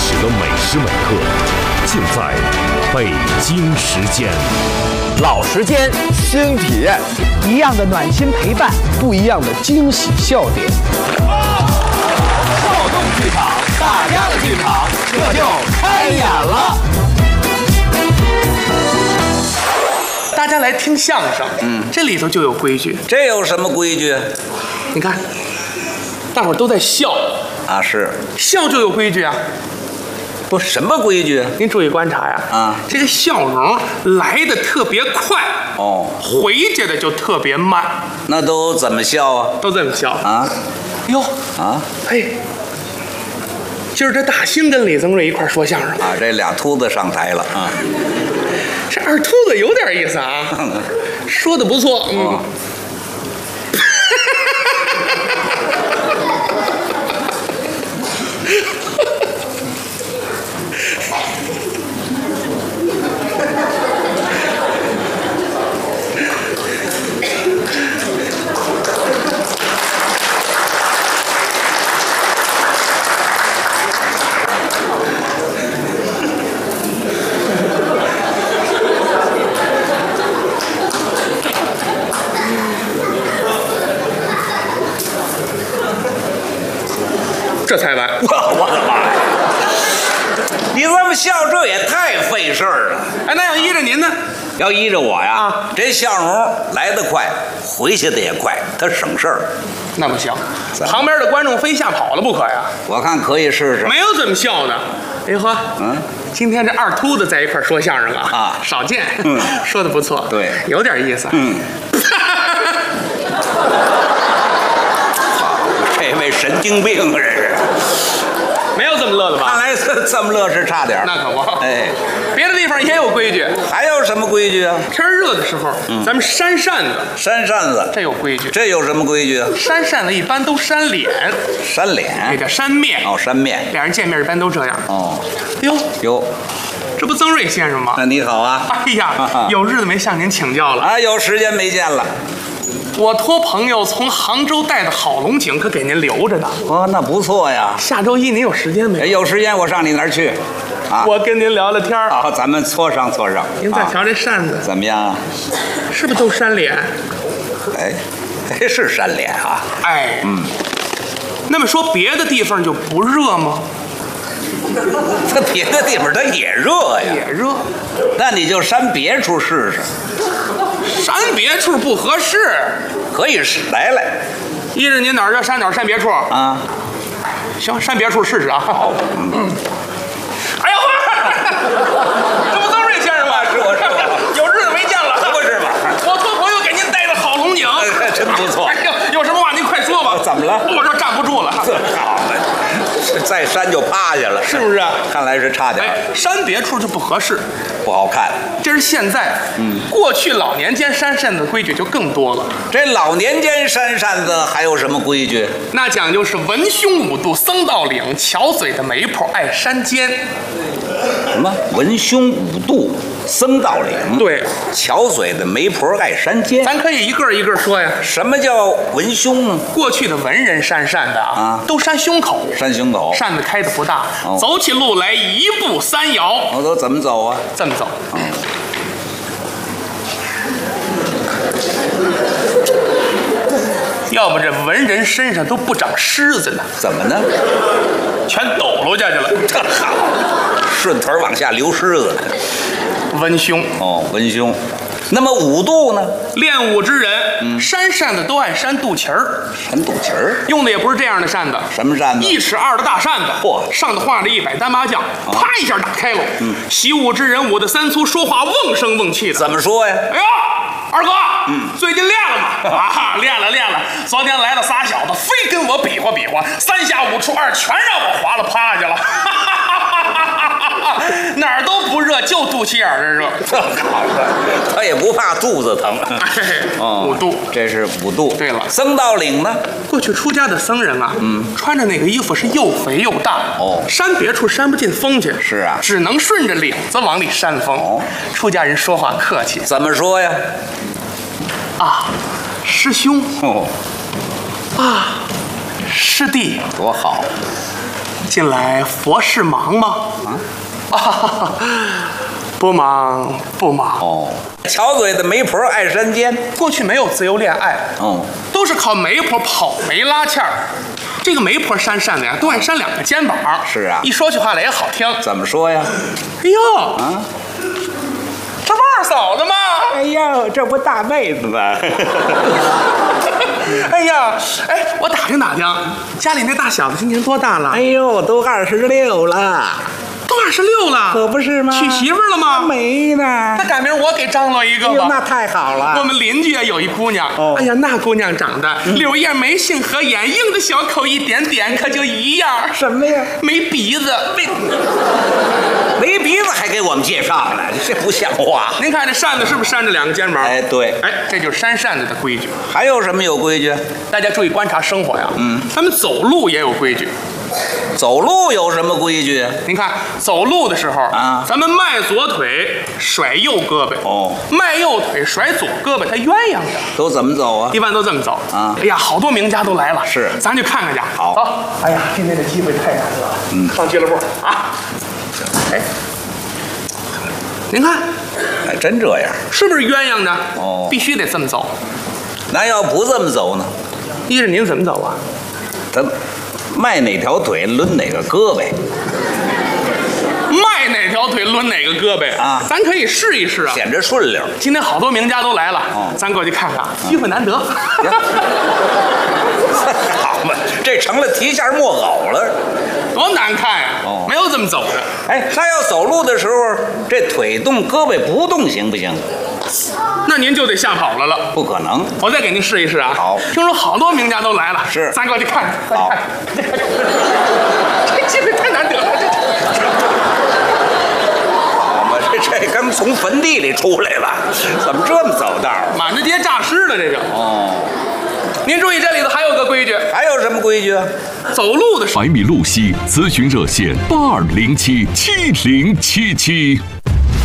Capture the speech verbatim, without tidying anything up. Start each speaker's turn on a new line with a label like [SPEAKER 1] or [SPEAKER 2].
[SPEAKER 1] 实的每时每刻，尽在北京时间。
[SPEAKER 2] 老时间，新体验，
[SPEAKER 3] 一样的暖心陪伴，
[SPEAKER 2] 不一样的惊喜笑点。
[SPEAKER 4] 躁动剧场，大家的剧场，这就开演了。
[SPEAKER 5] 大家来听相声，嗯，这里头就有规矩。
[SPEAKER 6] 这有什么规矩？
[SPEAKER 5] 你看，大伙儿都在笑
[SPEAKER 6] 啊，是
[SPEAKER 5] 笑就有规矩啊。
[SPEAKER 6] 不，什么规矩？
[SPEAKER 5] 您注意观察呀，啊，这个笑容来的特别快，
[SPEAKER 6] 哦，
[SPEAKER 5] 回去的就特别慢。
[SPEAKER 6] 那都怎么笑啊？
[SPEAKER 5] 都这么笑
[SPEAKER 6] 啊？
[SPEAKER 5] 哟
[SPEAKER 6] 啊，
[SPEAKER 5] 嘿，今儿这大兴跟李增瑞一块说相声
[SPEAKER 6] 啊，这俩秃子上台了啊。
[SPEAKER 5] 这二秃子有点意思啊，说的不错，嗯。哦这才完，
[SPEAKER 6] 我我的妈呀！你这么笑，这也太费事儿了。
[SPEAKER 5] 哎，那要依着您呢？
[SPEAKER 6] 要依着我呀，
[SPEAKER 5] 啊，
[SPEAKER 6] 这笑容来得快，回去的也快，它省事儿。
[SPEAKER 5] 那不行，旁边的观众非吓跑了不可呀。
[SPEAKER 6] 我看可以试试。
[SPEAKER 5] 没有这么笑的。哎呵，
[SPEAKER 6] 嗯，
[SPEAKER 5] 今天这二秃子在一块说相声啊，
[SPEAKER 6] 啊，
[SPEAKER 5] 少见，
[SPEAKER 6] 嗯，
[SPEAKER 5] 说的不错，
[SPEAKER 6] 对，
[SPEAKER 5] 有点意思，
[SPEAKER 6] 嗯。这位神经病啊，这是。
[SPEAKER 5] 没有这么乐的吧？
[SPEAKER 6] 看来这这么乐是差点。
[SPEAKER 5] 那可不。
[SPEAKER 6] 哎，
[SPEAKER 5] 别的地方也有规矩。
[SPEAKER 6] 还有什么规矩啊？
[SPEAKER 5] 天热的时候，嗯、咱们扇扇子。
[SPEAKER 6] 扇扇子，
[SPEAKER 5] 这有规矩。
[SPEAKER 6] 这有什么规矩啊？
[SPEAKER 5] 扇扇子一般都扇脸。
[SPEAKER 6] 扇脸？
[SPEAKER 5] 这叫扇面。
[SPEAKER 6] 哦，扇面。
[SPEAKER 5] 俩人见面一般都这样。
[SPEAKER 6] 哦。
[SPEAKER 5] 哟
[SPEAKER 6] 哟，
[SPEAKER 5] 这不曾瑞先生吗？
[SPEAKER 6] 那你好啊。
[SPEAKER 5] 哎呀，有日子没向您请教了。
[SPEAKER 6] 啊，有时间没见了。
[SPEAKER 5] 我托朋友从杭州带的好龙井，可给您留着呢。
[SPEAKER 6] 哦，那不错呀。
[SPEAKER 5] 下周一您有时间没有？
[SPEAKER 6] 有时间我上你那儿去，
[SPEAKER 5] 啊，我跟您聊聊天
[SPEAKER 6] 好，咱们磋商磋商。
[SPEAKER 5] 您再瞧这扇子，
[SPEAKER 6] 怎么样啊？
[SPEAKER 5] 是不是都扇脸？
[SPEAKER 6] 哎，哎，是扇脸啊。
[SPEAKER 5] 哎，
[SPEAKER 6] 嗯。
[SPEAKER 5] 那么说别的地方就不热吗？
[SPEAKER 6] 这别的地方它也热呀。
[SPEAKER 5] 也热。
[SPEAKER 6] 那你就扇别处试试。
[SPEAKER 5] 扇别处不合适，
[SPEAKER 6] 可以来来，
[SPEAKER 5] 依着您哪儿热扇哪儿扇别处
[SPEAKER 6] 啊。
[SPEAKER 5] 行，扇别处试试啊。好，嗯。哎呦，这不都是这先生吗？
[SPEAKER 6] 是我，是我，
[SPEAKER 5] 有日子没见了，
[SPEAKER 6] 不是吧？
[SPEAKER 5] 我托朋友给您带的好龙井，
[SPEAKER 6] 哎，真不错。
[SPEAKER 5] 哎呦，有什么话您快说吧。
[SPEAKER 6] 怎么了？
[SPEAKER 5] 我这站不住了。
[SPEAKER 6] 这好嘛，再扇就趴下了，
[SPEAKER 5] 是不是？
[SPEAKER 6] 看来是差点。
[SPEAKER 5] 哎，扇别处就不合适。
[SPEAKER 6] 不好看，
[SPEAKER 5] 这是现在。嗯，过去老年间扇扇子规矩就更多了。
[SPEAKER 6] 这老年间扇扇子还有什么规矩？
[SPEAKER 5] 那讲究是文胸五度僧道领，巧嘴的媒婆爱山尖。
[SPEAKER 6] 什么文胸五度僧道领？
[SPEAKER 5] 对，
[SPEAKER 6] 巧嘴的媒婆爱山尖。
[SPEAKER 5] 咱可以一个一个说呀。
[SPEAKER 6] 什么叫文胸呢？
[SPEAKER 5] 过去的文人扇扇的啊，
[SPEAKER 6] 啊
[SPEAKER 5] 都扇胸口，
[SPEAKER 6] 扇胸口，
[SPEAKER 5] 扇子开的不大，
[SPEAKER 6] 哦、
[SPEAKER 5] 走起路来一步三摇。
[SPEAKER 6] 我都怎么走啊？
[SPEAKER 5] 这么走。嗯、要不这文人身上都不长虱子呢？
[SPEAKER 6] 怎么呢？
[SPEAKER 5] 全抖搂下去了。
[SPEAKER 6] 这好，顺腿往下流虱子。
[SPEAKER 5] 文胸
[SPEAKER 6] 哦，文胸。那么五度呢？
[SPEAKER 5] 练武之人，嗯、扇扇子都爱扇肚脐儿。
[SPEAKER 6] 扇肚脐儿，
[SPEAKER 5] 用的也不是这样的扇子。
[SPEAKER 6] 什么扇子？
[SPEAKER 5] 一尺二的大扇子，
[SPEAKER 6] 嚯，
[SPEAKER 5] 上头画着一百单麻将，
[SPEAKER 6] 哦、
[SPEAKER 5] 啪一下打开了。
[SPEAKER 6] 嗯，
[SPEAKER 5] 习武之人，我的三粗，说话瓮声瓮气的。
[SPEAKER 6] 怎么说呀？
[SPEAKER 5] 哎呦，二哥，
[SPEAKER 6] 嗯，
[SPEAKER 5] 最近练了吗？啊，练了练了。昨天来了仨小子，非跟我比划比划，三下五除二，全让我划了趴下了。哪儿都不热，就肚脐眼儿热。
[SPEAKER 6] 这好的，他也不怕肚子疼。
[SPEAKER 5] 哎，
[SPEAKER 6] 哦，
[SPEAKER 5] 五度，
[SPEAKER 6] 这是五度。
[SPEAKER 5] 对了，
[SPEAKER 6] 僧道领呢？
[SPEAKER 5] 过去出家的僧人啊，
[SPEAKER 6] 嗯，
[SPEAKER 5] 穿着那个衣服是又肥又大。
[SPEAKER 6] 哦，
[SPEAKER 5] 扇别处扇不进风去。
[SPEAKER 6] 是啊，
[SPEAKER 5] 只能顺着领子往里扇风。
[SPEAKER 6] 哦，
[SPEAKER 5] 出家人说话客气。
[SPEAKER 6] 怎么说呀？
[SPEAKER 5] 啊，师兄。
[SPEAKER 6] 哦。
[SPEAKER 5] 啊，师弟。
[SPEAKER 6] 多好。
[SPEAKER 5] 近来佛事忙吗？啊，啊不忙不忙。
[SPEAKER 6] 哦，巧嘴的媒婆爱山间，
[SPEAKER 5] 过去没有自由恋爱，
[SPEAKER 6] 哦，
[SPEAKER 5] 都是靠媒婆跑媒拉纤儿。这个媒婆扇扇的呀，都爱扇两个肩膀。
[SPEAKER 6] 是啊，
[SPEAKER 5] 一说句话来也好听。
[SPEAKER 6] 怎么说呀？
[SPEAKER 5] 哎呦，
[SPEAKER 6] 啊，
[SPEAKER 5] 这不二嫂子吗？
[SPEAKER 6] 哎呀，这不大妹子吗？
[SPEAKER 5] 哎呀，哎，我打听打听，家里那大小子今年多大了？
[SPEAKER 6] 哎呦，都二十六了，
[SPEAKER 5] 都二十六了，
[SPEAKER 6] 可不是吗？
[SPEAKER 5] 娶媳妇了吗？
[SPEAKER 6] 没呢。
[SPEAKER 5] 那改明我给张罗一个吧。
[SPEAKER 6] 哎呦，那太好了。
[SPEAKER 5] 我们邻居也有一姑娘，
[SPEAKER 6] 哦、
[SPEAKER 5] 哎呀，那姑娘长得、嗯、柳叶眉、杏核眼，硬的小口一点点，可就一样。
[SPEAKER 6] 什么呀？
[SPEAKER 5] 没鼻子，没
[SPEAKER 6] 没鼻子还给我们介绍呢，这不像话。
[SPEAKER 5] 您看这扇子是不是扇着两个肩膀？
[SPEAKER 6] 哎，对，
[SPEAKER 5] 哎，这就是扇扇子的规矩。
[SPEAKER 6] 还有什么有规矩？
[SPEAKER 5] 大家注意观察生活呀。
[SPEAKER 6] 嗯，
[SPEAKER 5] 咱们走路也有规矩。
[SPEAKER 6] 走路有什么规矩？
[SPEAKER 5] 您看，走路的时候
[SPEAKER 6] 啊，
[SPEAKER 5] 咱们迈左腿，甩右胳膊。
[SPEAKER 6] 哦，
[SPEAKER 5] 迈右腿，甩左胳膊，它鸳鸯着。
[SPEAKER 6] 都怎么走啊？
[SPEAKER 5] 一般都这么走
[SPEAKER 6] 啊。
[SPEAKER 5] 哎呀，好多名家都来了，
[SPEAKER 6] 是，
[SPEAKER 5] 咱去看看去。
[SPEAKER 6] 好。
[SPEAKER 5] 走。哎呀，今天这机会太难得了。嗯，上俱乐部啊。哎，您看，
[SPEAKER 6] 还真这样，
[SPEAKER 5] 是不是鸳鸯着？
[SPEAKER 6] 哦，
[SPEAKER 5] 必须得这么走。
[SPEAKER 6] 那要不这么走呢？
[SPEAKER 5] 依着您怎么走啊？
[SPEAKER 6] 咱迈哪条腿抡哪个胳膊，
[SPEAKER 5] 迈哪条腿抡哪个胳膊
[SPEAKER 6] 啊？
[SPEAKER 5] 咱可以试一试啊，
[SPEAKER 6] 显着顺溜。
[SPEAKER 5] 今天好多名家都来了，
[SPEAKER 6] 哦，
[SPEAKER 5] 咱过去看看，机会难得。
[SPEAKER 6] 好嘛，这成了提线木偶了，
[SPEAKER 5] 多难看呀！
[SPEAKER 6] 哦，
[SPEAKER 5] 没有这么走的。
[SPEAKER 6] 哎，那要走路的时候，这腿动，胳膊不动，行不行？
[SPEAKER 5] 那您就得吓跑了了。
[SPEAKER 6] 不可能，
[SPEAKER 5] 我再给您试一试啊。
[SPEAKER 6] 好，
[SPEAKER 5] 听说好多名家都来了，
[SPEAKER 6] 是，
[SPEAKER 5] 咱过去看看。
[SPEAKER 6] 好，
[SPEAKER 5] 这机会太难得了。
[SPEAKER 6] 好嘛，这这刚从坟地里出来了，怎么这么走道？
[SPEAKER 5] 满大街诈尸的这个。
[SPEAKER 6] 哦，
[SPEAKER 5] 您注意这里头还有个规矩。
[SPEAKER 6] 还有什么规矩？
[SPEAKER 5] 走路的时候。
[SPEAKER 1] 百米路西咨询热线八二零七七零七七。